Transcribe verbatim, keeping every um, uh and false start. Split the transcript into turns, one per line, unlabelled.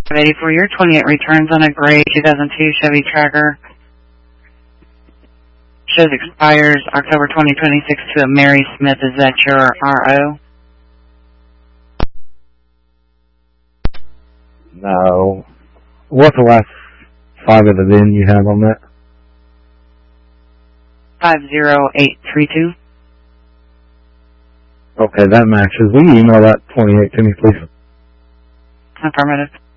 Ready for your twenty-eight returns on a gray two thousand two Chevy Tracker. Shows expires October twenty twenty-six to a Mary Smith. Is that your R O?
No. What's the last five of the V I N you have on that?
five zero eight three two.
Okay, that matches. Will you email that twenty-eight to me, please?
Affirmative.